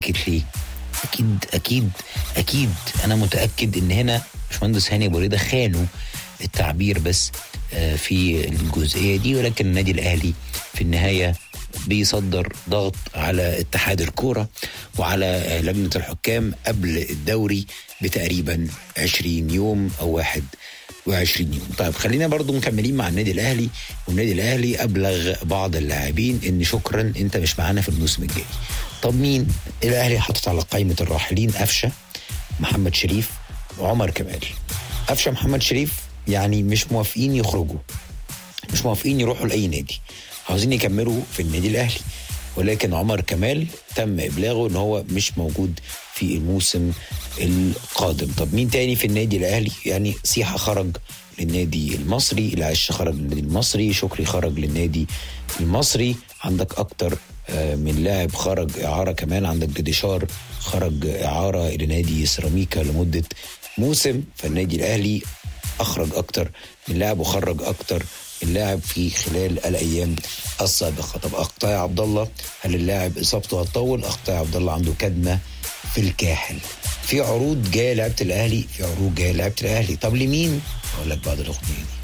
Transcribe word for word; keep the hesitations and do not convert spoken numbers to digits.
أكيد ليه؟ أكيد أكيد أكيد أنا متأكد إن هنا باشمهندس هاني أبو ريدة خانوا التعبير بس في الجزئية دي، ولكن النادي الأهلي في النهاية بيصدر ضغط على اتحاد الكورة وعلى لجنة الحكام قبل الدوري بتقريبا عشرين يوم أو واحد وعشرين يوم. طيب خلينا برضو مكملين مع النادي الأهلي. والنادي الأهلي أبلغ بعض اللاعبين إن شكرا أنت مش معانا في الموسم الجاي. طب مين؟ الأهلي حطت على قائمة الراحلين قفشة، محمد شريف، وعمر كمال. قفشة محمد شريف يعني مش موافقين يخرجوا، مش موافقين يروحوا لأي نادي، عاوزين يكملوا في النادي الأهلي. ولكن عمر كمال تم إبلاغه إن هو مش موجود في الموسم القادم. طب مين تاني في النادي الأهلي؟ يعني سيحة خرج للنادي المصري، العش خرج للنادي المصري، شكري خرج للنادي المصري، عندك أكتر من لاعب خرج إعارة كمان، عندك جديشار خرج إعارة إلى نادي سيراميكا لمدة موسم. فالنادي الأهلي أخرج أكتر من لاعب وخرج أكتر من لاعب في خلال الأيام السابقة. طب أخطاء عبد الله، هل اللاعب إصابته هتطول؟ أخطاء عبد الله عنده كدمة في الكاحل. في عروض جاية لعبة الأهلي، في عروض جاية لعبة الأهلي. طب لمين؟ أقول لك بعد الأغنية دي.